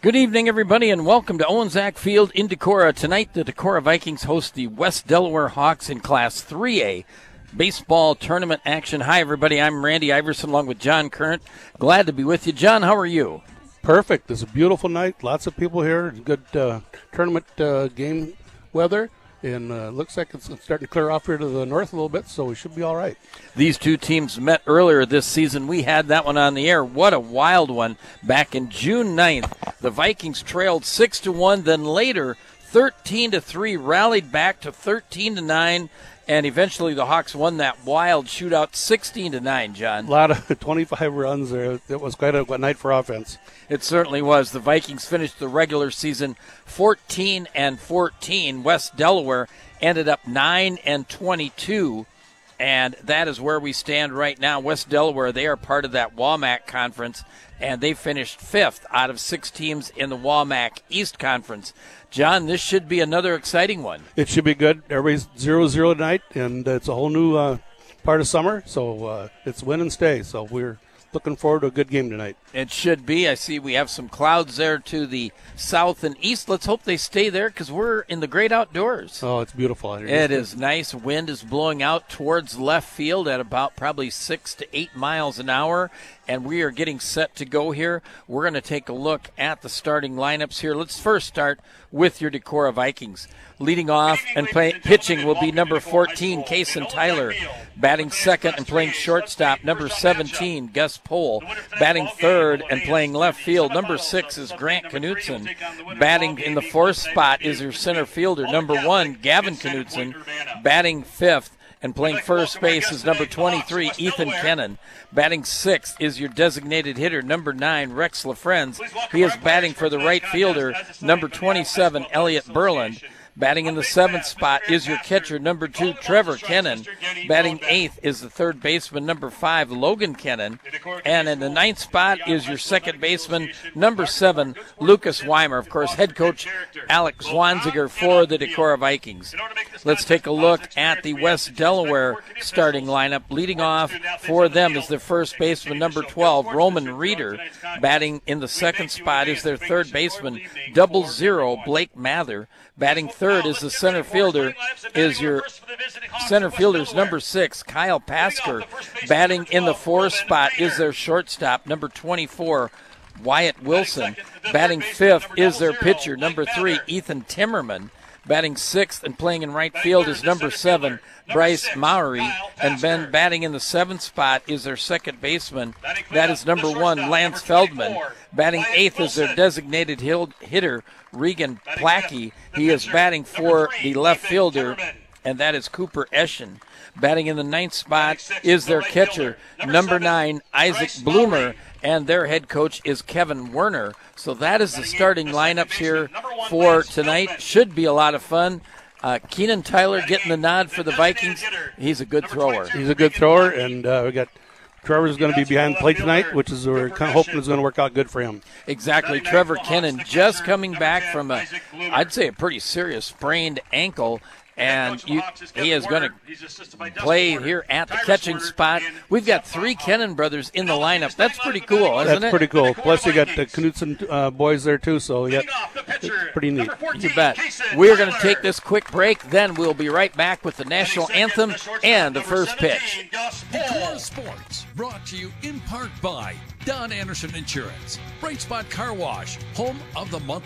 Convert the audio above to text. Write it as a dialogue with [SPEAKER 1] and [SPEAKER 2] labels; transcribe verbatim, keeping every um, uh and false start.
[SPEAKER 1] Good evening, everybody, and welcome to Owen Zach Field in Decorah. Tonight, the Decorah Vikings host the West Delaware Hawks in Class three A baseball tournament action. Hi, everybody. I'm Randy Iverson along with John Current. Glad to be with you. John, how are you?
[SPEAKER 2] Perfect. It's a beautiful night. Lots of people here. Good uh, tournament uh, game weather. And uh, looks like it's starting to clear off here to the north a little bit, so we should be all right.
[SPEAKER 1] These two teams met earlier this season. We had that one on the air. What a wild one back in June ninth. The Vikings trailed six to one, then later thirteen to three, rallied back to thirteen to nine, and eventually the Hawks won that wild shootout sixteen to nine, John.
[SPEAKER 2] A lot of twenty-five runs there. It was quite a night for offense.
[SPEAKER 1] It certainly was. The Vikings finished the regular season fourteen and fourteen. West Delaware ended up nine and twenty-two, and that is where we stand right now. West Delaware, they are part of that W A M A C conference, and they finished fifth out of six teams in the W A M A C East Conference. John, this should be another exciting one.
[SPEAKER 2] It should be good. Everybody's zero zero tonight, and it's a whole new uh, part of summer, so uh, it's win and stay. So we're looking forward to a good game tonight.
[SPEAKER 1] It should be. I see we have some clouds there to the south and east. Let's hope they stay there because we're in the great outdoors.
[SPEAKER 2] Oh, it's beautiful out here.
[SPEAKER 1] It is nice. Wind is blowing out towards left field at about probably six to eight miles an hour, and we are getting set to go here. We're going to take a look at the starting lineups here. Let's first start with your Decorah Vikings. Leading off and play, pitching will be number fourteen, Kason Tyler. Batting second and playing shortstop, number seventeen, Gus Pohl. Batting third and playing left field, number six is Grant Knutson. Batting in the fourth spot is your center fielder, number one, Gavin Knutson. Batting fifth and playing first base is number twenty-three, Ethan Kennan. Batting sixth is your designated hitter, number nine, Rex LaFrenz. He is batting for the right fielder, number twenty-seven, Elliot Berland. Batting in the seventh spot is your catcher, number two, Trevor Kennan. Batting eighth is the third baseman, number five, Logan Kennan. And in the ninth spot is your second baseman, number seven, Lucas Weimer. Of course, head coach Alex Zwanziger for the Decorah Vikings. Let's take a look at the West Delaware starting lineup. Leading off for them is their first baseman, number twelve, Roman Reeder. Batting in the second spot is their third baseman, double zero, Blake Mather. Batting third is the center fielder, is your center fielder's number six, Kyle Pasker. Batting in the fourth spot is their shortstop, number twenty-four, Wyatt Wilson. Batting fifth is their pitcher, number three, Ethan Timmerman. Batting sixth and playing in right field is number seven, Bryce Mowry. And then batting in the seventh spot is their second baseman. That is number one, Lance Feldman. Batting eighth is their designated hitter, Regan Plackey. He is batting for the left fielder, and that is Cooper Eschen. Batting in the ninth spot is their catcher, number nine, Isaac Bloomer, and their head coach is Kevin Werner. So that is the starting lineups here for tonight. Should be a lot of fun. Uh, Keenan Tyler getting the nod for the Vikings. He's a good thrower.
[SPEAKER 2] He's a good thrower, and uh, we got Trevor's going to be behind the plate tonight, which is we're kind of hoping is going to work out good for him.
[SPEAKER 1] Exactly. Trevor Kennan just coming back from a, I'd say, a pretty serious sprained ankle. And you, he is going to play here at the catching spot. We've got three Kennan brothers in the lineup. That's pretty cool, isn't it?
[SPEAKER 2] That's pretty cool. Plus, you got the Knutson uh, boys there, too, so yeah, it's pretty neat.
[SPEAKER 1] You bet. We're going to take this quick break. Then we'll be right back with the national anthem and the first pitch.
[SPEAKER 3] Decorah Sports, brought to you in part by Don Anderson Insurance, Bright Spot Car Wash, home of the month.